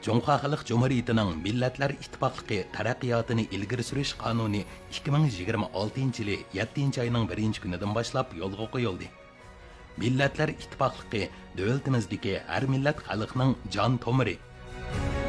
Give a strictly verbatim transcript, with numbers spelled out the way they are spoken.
Жоңха Халық Cumhuriyetining Millatlar Ittifoqligi taraqqiyotini ilgari surish qonuni ikki ming yigirma oltinchi yili yettinchi oyning birinchi kunidan boshlab yo'lga qo'yildi. Millatlar Ittifoqligi davlatimizdagi har millat xalqning jon tomiri